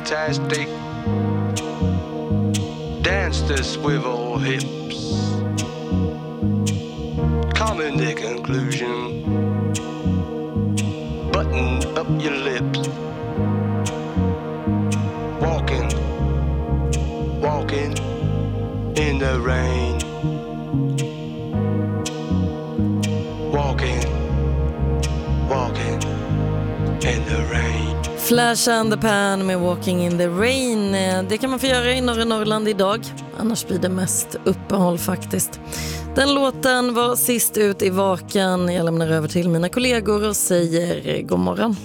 fantastic. Dance the swivel hips. Come in the conclusion. Button up your lips. Walking, walking in the rain. Walking, walking in the rain. Flash and the Pan med Walking in the Rain. Det kan man få göra i norra Norrland idag. Annars blir det mest uppehåll faktiskt. Den låten var sist ut i Vakan. Jag lämnar över till mina kollegor och säger god morgon.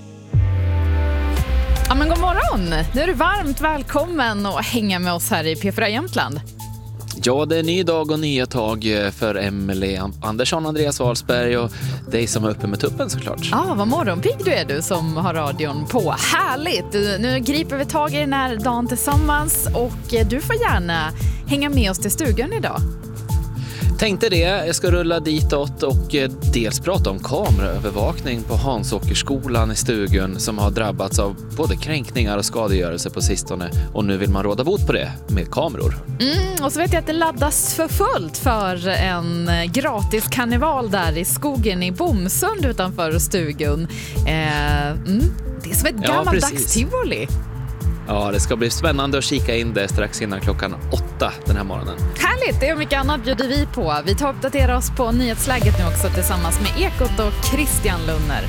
Ja, men god morgon. Nu är du varmt välkommen att hänga med oss här i P4 Jämtland. Ja, det är ny dag och nya tag för Emelie Andersson, Andreas Wahlsberg och dig som är uppe med tuppen såklart. Ja, vad morgonpigg du är, du som har radion på. Härligt! Nu griper vi tag i den här dagen tillsammans och du får gärna hänga med oss till stugan idag. Tänkte det, jag ska rulla ditåt och dels prata om kameraövervakning på Hansåkerskolan i Stugun som har drabbats av både kränkningar och skadegörelse på sistone och nu vill man råda bot på det med kameror. Och så vet jag att det laddas för fullt för en gratis karneval där i skogen i Bomsund utanför Stugun. Det är som ett gammaldags tivoli. Ja, det ska bli spännande att kika in det strax innan klockan 8 den här morgonen. Härligt, det och mycket annat bjuder vi på. Vi tar uppdatera oss på nyhetsläget nu också tillsammans med Ekot och Christian Lunner.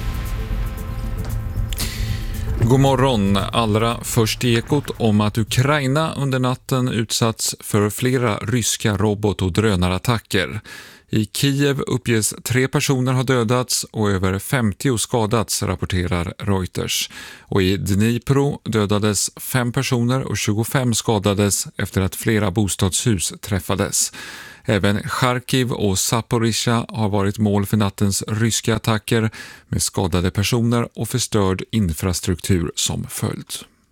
God morgon. Allra först i Ekot om att Ukraina under natten utsatts för flera ryska robot- och drönarattacker. I Kiev uppges 3 personer har dödats och över 50 skadats, rapporterar Reuters. Och i Dnipro dödades 5 personer och 25 skadades efter att flera bostadshus träffades. Även Charkiv och Zaporizjzja har varit mål för nattens ryska attacker med skadade personer och förstörd infrastruktur som följd.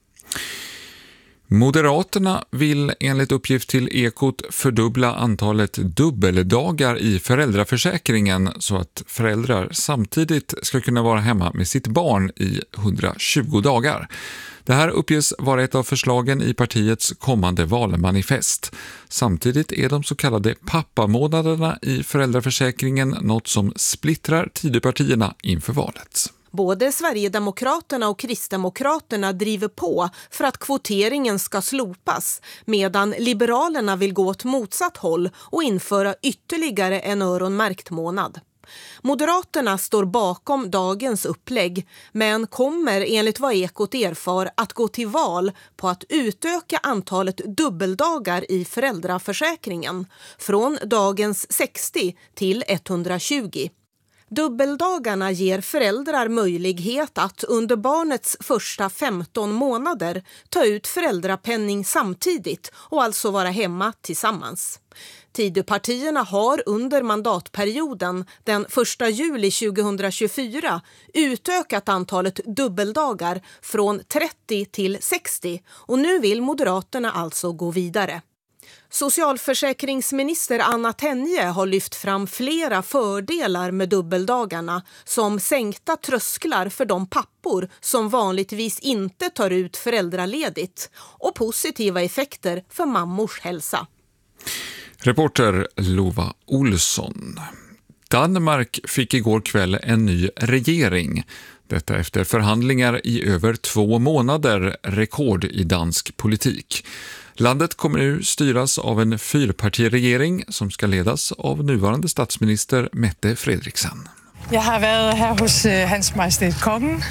Moderaterna vill enligt uppgift till Ekot fördubbla antalet dubbeldagar i föräldraförsäkringen så att föräldrar samtidigt ska kunna vara hemma med sitt barn i 120 dagar. Det här uppges vara ett av förslagen i partiets kommande valmanifest. Samtidigt är de så kallade pappamånaderna i föräldraförsäkringen något som splittrar Tidöpartierna inför valet. Både Sverigedemokraterna och Kristdemokraterna driver på för att kvoteringen ska slopas, medan Liberalerna vill gå åt motsatt håll och införa ytterligare en öronmärkt månad. Moderaterna står bakom dagens upplägg, men kommer enligt vad Ekot erfar att gå till val på att utöka antalet dubbeldagar i föräldraförsäkringen från dagens 60 till 120. Dubbeldagarna ger föräldrar möjlighet att under barnets första 15 månader ta ut föräldrapenning samtidigt och alltså vara hemma tillsammans. Tidöpartierna har under mandatperioden den 1 juli 2024 utökat antalet dubbeldagar från 30 till 60 och nu vill Moderaterna alltså gå vidare. Socialförsäkringsminister Anna Tenje har lyft fram flera fördelar med dubbeldagarna som sänkta trösklar för de pappor som vanligtvis inte tar ut föräldraledigt och positiva effekter för mammors hälsa. Reporter Lova Olsson. Danmark fick igår kväll en ny regering. Detta efter förhandlingar i över 2 månader, rekord i dansk politik. Landet kommer nu styras av en 4-partiregering som ska ledas av nuvarande statsminister Mette Frederiksen. Jag har varit här hos Hans Majestät Kongen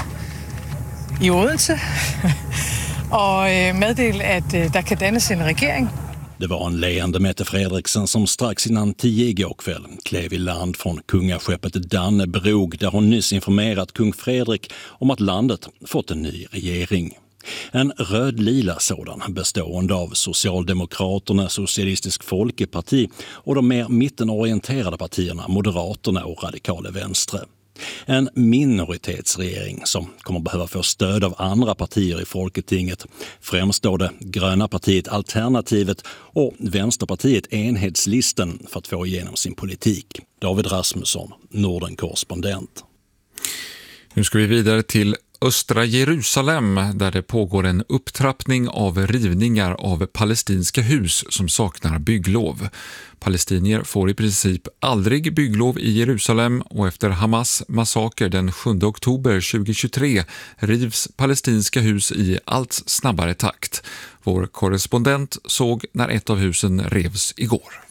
i Odense och meddelat att där kan dannes en regering. Det var en leende Mette Frederiksen som strax innan 10 igår kväll klev i land från kungaskeppet Dannebrog där hon nyss informerat kung Fredrik om att landet fått en ny regering. En röd-lila sådan bestående av Socialdemokraterna, Socialistisk Folkeparti och de mer mittenorienterade partierna Moderaterna och Radikale Venstre. En minoritetsregering som kommer behöva få stöd av andra partier i Folketinget, främst då det gröna partiet Alternativet och Vänsterpartiet Enhetslisten för att få igenom sin politik. David Rasmusson, Norden-korrespondent. Nu ska vi vidare till östra Jerusalem där det pågår en upptrappning av rivningar av palestinska hus som saknar bygglov. Palestinier får i princip aldrig bygglov i Jerusalem och efter Hamas massaker den 7 oktober 2023 rivs palestinska hus i allt snabbare takt. Vår korrespondent såg när ett av husen revs igår.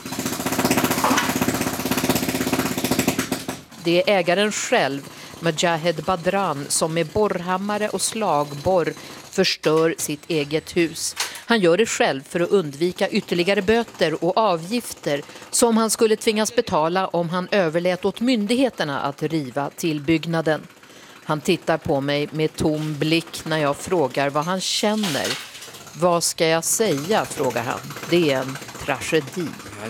Det är ägaren själv, Majahed Badran, som med borrhammare och slagborr förstör sitt eget hus. Han gör det själv för att undvika ytterligare böter och avgifter som han skulle tvingas betala om han överlät åt myndigheterna att riva tillbyggnaden. Han tittar på mig med tom blick när jag frågar vad han känner. Vad ska jag säga, frågar han. Det är en tragedi.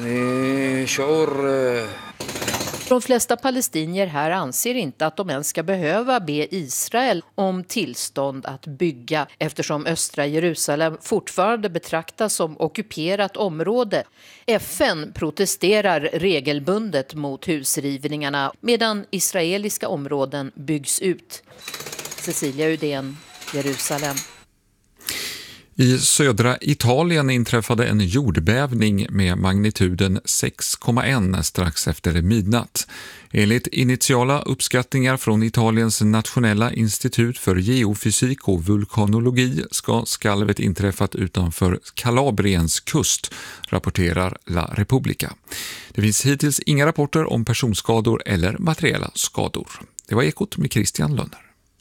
De flesta palestinier här anser inte att de ens ska behöva be Israel om tillstånd att bygga eftersom östra Jerusalem fortfarande betraktas som ockuperat område. FN protesterar regelbundet mot husrivningarna medan israeliska områden byggs ut. Cecilia Udén, Jerusalem. I södra Italien inträffade en jordbävning med magnituden 6,1 strax efter midnatt. Enligt initiala uppskattningar från Italiens nationella institut för geofysik och vulkanologi ska skalvet inträffat utanför Kalabriens kust, rapporterar La Repubblica. Det finns hittills inga rapporter om personskador eller materiella skador. Det var Ekot med Christian Lönner.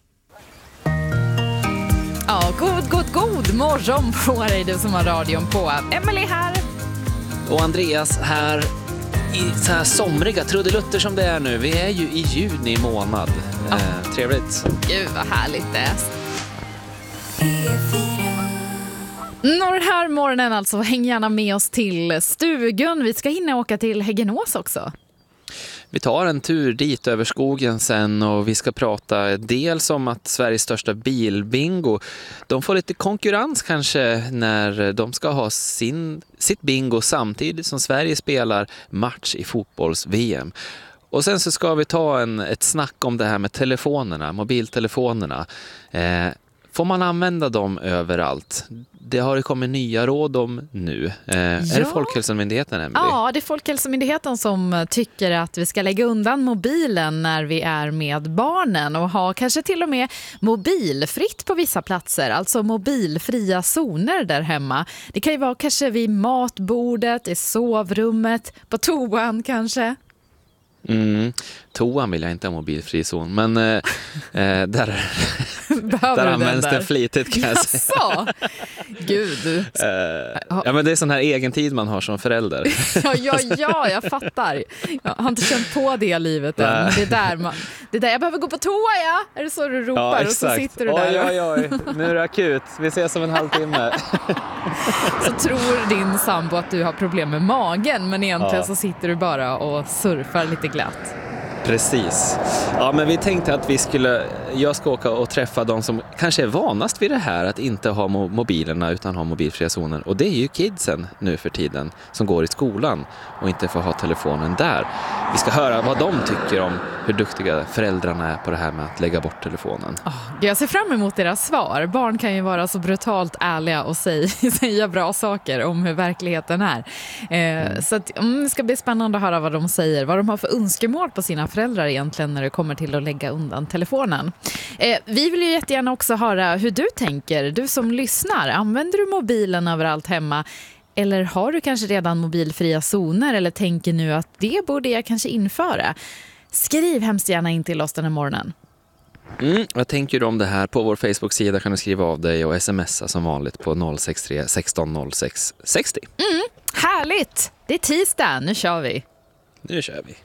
Ja, god morgon på dig, du som har radion på. Emily här. Och Andreas här i så här somriga trudelutter som det är nu. Vi är ju i juni månad. Trevligt. Gud vad härligt det är. Den här morgonen alltså, häng gärna med oss till stugan. Vi ska hinna åka till Häggenås också. Vi tar en tur dit över skogen sen och vi ska prata dels om att Sveriges största bilbingo, de får lite konkurrens kanske när de ska ha sitt bingo samtidigt som Sverige spelar match i fotbolls-VM. Och sen så ska vi ta ett snack om det här med telefonerna, mobiltelefonerna. Får man använda dem överallt? Det har kommit nya råd om nu. Är det Folkhälsomyndigheten, Emily? Ja, det är Folkhälsomyndigheten som tycker att vi ska lägga undan mobilen när vi är med barnen och ha kanske till och med mobilfritt på vissa platser. Alltså mobilfria zoner där hemma. Det kan ju vara kanske vid matbordet, i sovrummet, på toan kanske. Toan vill jag inte ha mobilfri zon, men där används det flitigt kan jag säga. Gud. Ja, men det är sån här egen tid man har som förälder. Ja, jag fattar. Jag har inte känt på det livet än. Men det där jag behöver gå på toa, ja. Är det så du ropar? Ja, och så sitter du där. Oj, nu är det akut. Vi ses om en halvtimme. Så tror din sambo att du har problem med magen, men egentligen så sitter du bara och surfar lite glatt. Precis. Ja, men vi tänkte att jag ska åka och träffa de som kanske är vanast vid det här att inte ha mobilerna utan ha mobilfria zoner. Och det är ju kidsen nu för tiden som går i skolan och inte får ha telefonen där. Vi ska höra vad de tycker om hur duktiga föräldrarna är på det här med att lägga bort telefonen. Jag ser fram emot deras svar. Barn kan ju vara så brutalt ärliga och säga bra saker om hur verkligheten är. Så att, det ska bli spännande att höra vad de säger. Vad de har för önskemål på sina föräldrar egentligen när det kommer till att lägga undan telefonen. Vi vill ju jättegärna också höra hur du tänker. Du som lyssnar, använder du mobilen överallt hemma? Eller har du kanske redan mobilfria zoner eller tänker nu att det borde jag kanske införa? Skriv hemskt gärna in till oss den här morgonen. Vad tänker du om det här? På vår Facebook-sida kan du skriva av dig och smsa som vanligt på 063 16 06 60. Härligt! Det är tisdag, nu kör vi. Nu kör vi.